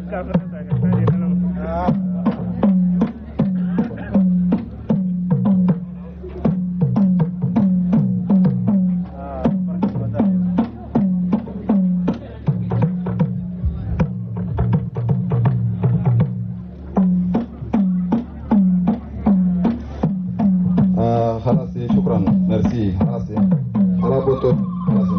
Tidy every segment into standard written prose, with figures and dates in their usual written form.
خلاص شكرا ميرسي خلاص على بوتو خلاص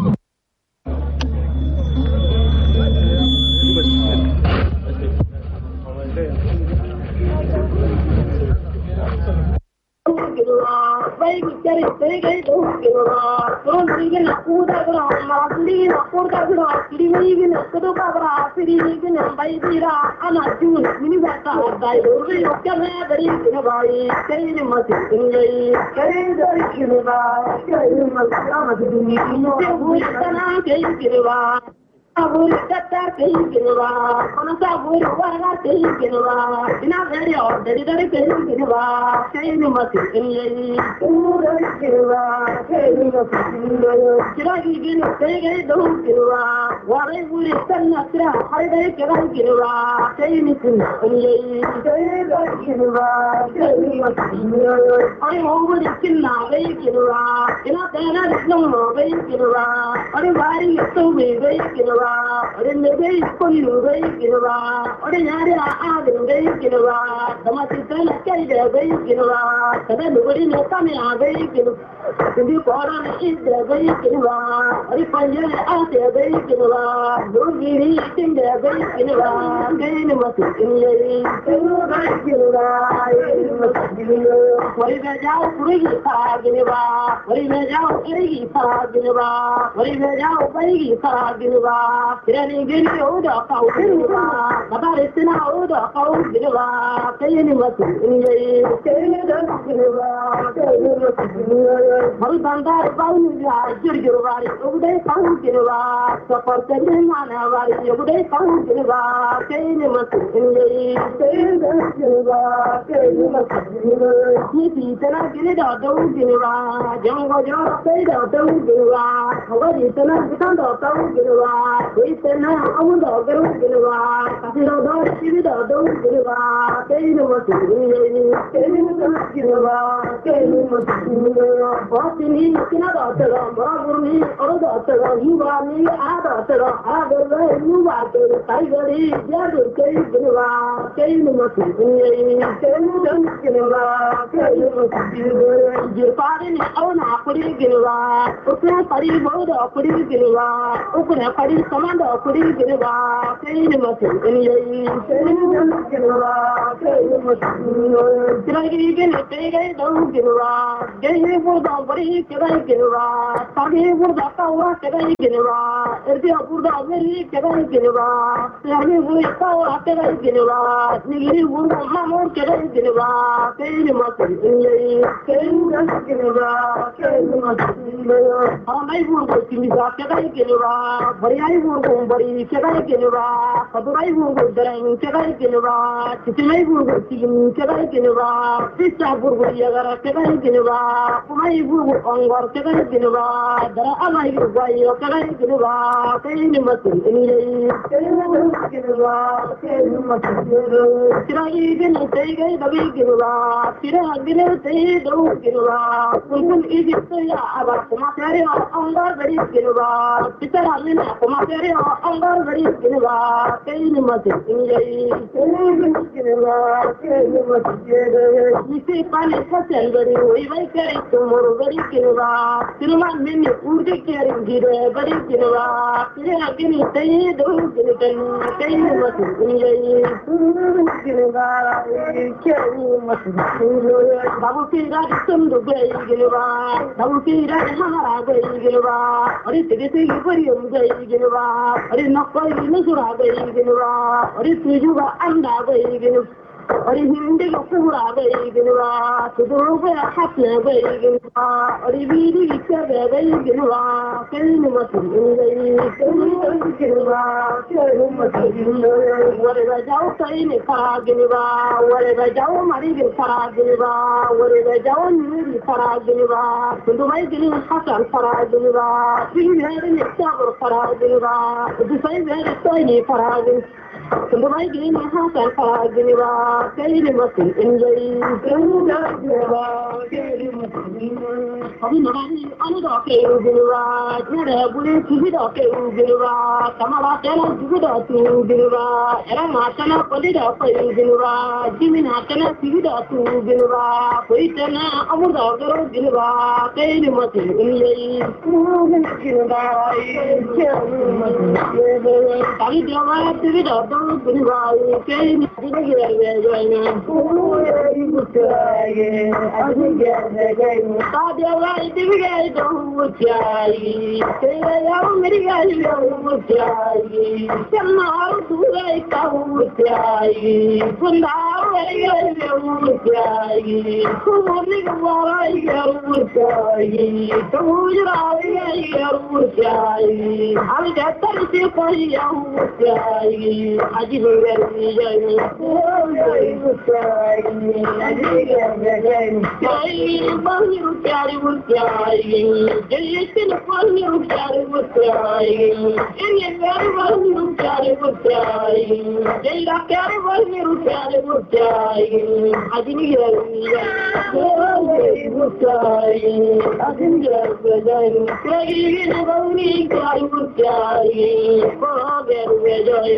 Sabur tatar kehilwa, kono sabur warga kehilwa, ina very ordinary dari kehilwa, kehil mati kehil, umur kehilwa, kehil mati, kiragi gini kehil dong kehilwa, warai buri tanna kira hari dari kehilwa, kehil mati kehil, kehil kehilwa, kehil mati, hari buri kinna kehilwa, ina tena dong kehilwa, hari bari itu kehilwa. Ore nebe koni nube kinwa, ore nyari aade nube kinwa, damati tana kai de be kinwa, kada nubari ne kame aade kinwa, tindi kora ne ide be kinwa, ore panje aate be kinwa, durgiri tinde be kinwa, kene mati kinye, kene be kinwa, ore be jao kurigi sa kinwa, ore be jao kurigi sa kinwa, ore be jao kurigi sa kinwa. Kirani gini oda kau girwa, kabare sina oda kau girwa, kayani matu injai, kayani dan girwa, kayani matu injai. Hari bandar baun ya girwa, ubudai kau girwa, sapar tende mana wari, ubudai kau girwa, kayani matu injai, kayani dan girwa, kayani matu injai. Nisi tena gini da dau girwa, jango jor kay da dau girwa, hawari tena bitan da dau girwa. Tena amu da garu girwa, kasiro da shiri da dau girwa, kai ne matu ne, kai ne matu girwa, kai ne matu ne. Wasini kina da tara, baragurni aro da tara, yuva ni ada tara, agarwa yuva ke kai gari jadu kai girwa, kai ne matu ne, kai ne matu girwa, kai ne matu ne. Jirpari ni auna apuri girwa, ukra pari boda apuri girwa, ukra pari samanda apuri girwa, kai ne matu ne, kai ne matu girwa, kai ne matu ne. Kiragi gine kai dau girwa, gai burda bari kai girwa, sagi burda kawa kai girwa, erdi burda bari kai girwa, sagi burda kawa kai girwa, nigiri burda mamor kai girwa, kai ne matu ne, kai ne matu girwa, kai ne matu ne. Amai burda kimisa kai girwa, bari ai burda bari kai girwa, kadurai burda darang kai girwa, titimai burda tigin kai girwa, sisa burda yagara kai girwa, kumai burda ongor kai girwa, dara amai burda kai girwa, kai ne matu ne, kai ne matu girwa, kai ne matu ne. Kiragi gine kai dabi girwa, kiragi gine kai dau girwa, kulkul Egypt ya aba kuma tare ongor bari girwa, pitara mina kuma tare ongor bari girwa, kai ne matu ne, kai ne matu girwa, kai ne matu ne. Nisi pani kasel bari oi vai kare tumuru bari girwa, tiruman minni urdi kare gire bari girwa, kiragi gine kai dau girwa, kai ne matu ne, girwa, kai ne matu ne. Babu kira sundu gai girwa, babu kira hara gai girwa, ari tigisi bari gai girwa, ari nakkoi nusura gai girwa, ari tujuga anda gai girwa. Ori hindi ko pura gai girwa, tuduru ko hatna gai girwa, ori bidi ke gai girwa, kai ne matu ne, kai ne girwa, kai ne matu ne. Wore ba jao kai ne fara girwa, wore ba jao mari ge fara girwa, wore ba jao ni fara girwa, tundu mai gini hasan fara girwa, bidi ne sabur fara girwa, du sai ne sai ne fara girwa. Kumbai gini hasan ka gini ba kai ni masin injai kan da gini ba kai ni masin abi nagani ani da kai gini ba tare buri ki da kai gini ba kamara tana ji da tu gini ba era ma tana podi da kai gini ba jimi na tana ji da tu gini ba koi tana amu da garo gini ba kai ni masin injai gini ba Tadi dia mana TV dah tahu beri bayi, kini ni dia gaya. Ibu saya, aku gaya. Tadi orang TV gaya tahu cai, saya yang meri gaya tahu cai. Semua tu gaya tahu cai, bundar gaya tahu cai, kumari kumara tahu cai, kumujra gaya tahu cai. Abi datang si koi yang cai, aji berani jai, aji berani jai, banyu cari cai, jadi sini banyu cari cai, ini baru banyu cari cai, jadi dah cari banyu cari cai, aji ni berani jai, aji berani jai, ini banyu cari cai, baru berani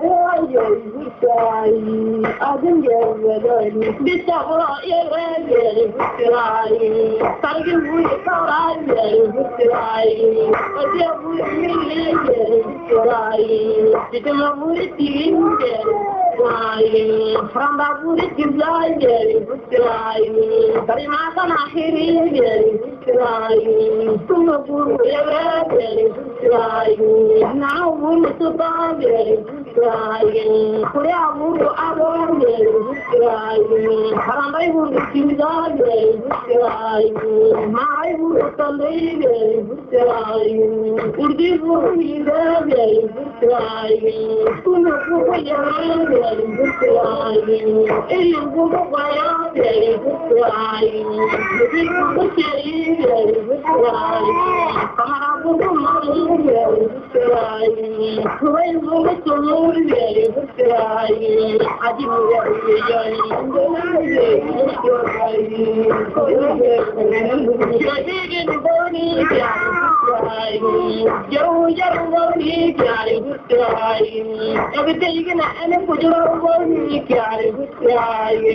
jai, aji berani, bisa boleh berani cai, sarjun boleh kawan berani cai, kerja boleh cai, kita boleh tinggal cai, franda boleh tinggal cai, dari masa akhirnya cai, semua boleh berani cai, now boleh sebab cai, kuliah boleh awal cai, franda boleh tinggal cai, mai boleh tandai cai, urdi boleh cai, semua boleh cai, ilmu boleh cai, jadi boleh cai, kamera boleh cai, kuai boleh cai, aji boleh cai, jadi gini boleh cai, jauh boleh cai, tapi tinggal nak anak pujuk boleh cai.